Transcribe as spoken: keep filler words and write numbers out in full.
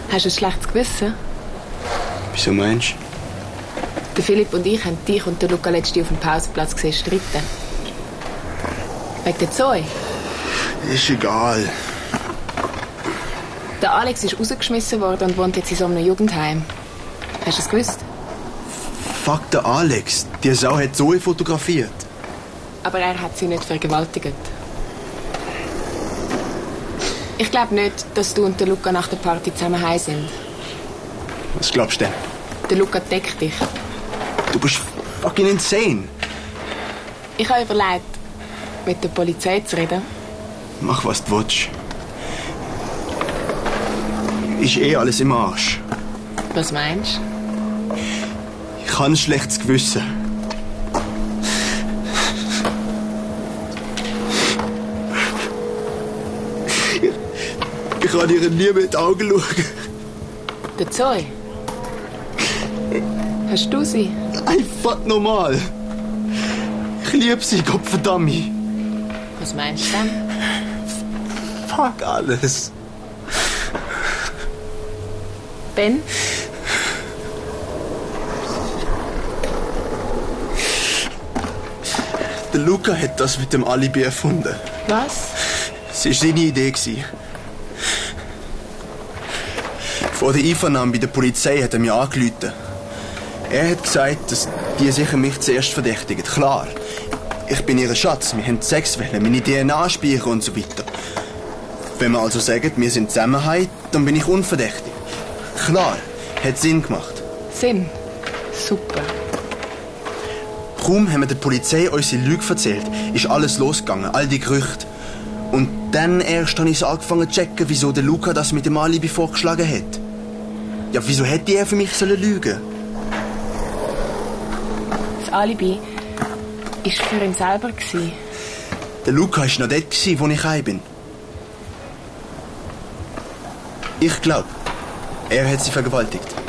Hast du ein schlechtes Gewissen? Wieso meinst du? Der Philipp und ich haben dich und den Luca letzte auf dem Pausenplatz gesehen streiten. Wegen der Zoe? Ist egal. Der Alex ist rausgeschmissen worden und wohnt jetzt in so einem Jugendheim. Hast du es gewusst? Fuck, der Alex. Die Sau hat Zoe fotografiert. Aber er hat sie nicht vergewaltigt. Ich glaube nicht, dass du und der Luca nach der Party zusammen heim sind. Was glaubst du denn? Der Luca deckt dich. Du bist fucking insane. Ich habe überlegt, mit der Polizei zu reden. Mach, was du willst. Ist eh alles im Arsch. Was meinst du? Ich habe ein schlechtes Gewissen. Ich kann ihr nie mehr in die Augen schauen. Der Zoe? Hast du sie? Nein, fuck normal. Ich liebe sie, Gottverdammt. Was meinst du denn? Fuck alles. Ben? Der Luca hat das mit dem Alibi erfunden. Was? Es war seine Idee. Vor der Einvernahme bei der Polizei hat er mich angerufen. Er hat gesagt, dass die sicher mich zuerst verdächtigen. Klar, ich bin ihr Schatz, wir haben Sex wollen, meine D N A speichern und so weiter. Wenn wir also sagen, wir sind zusammen, dann bin ich unverdächtig. Klar, hat Sinn gemacht. Sinn? Super. Kaum haben wir der Polizei unsere Lüge erzählt, ist alles losgegangen, all die Gerüchte. Und dann erst habe ich so angefangen zu checken, wieso der Luca das mit dem Alibi vorgeschlagen hat. Ja, wieso hätte er für mich sollen lügen? Das Alibi war für ihn selber. Der Luca war noch dort, wo ich heim bin. Ich glaube, er hat sie vergewaltigt.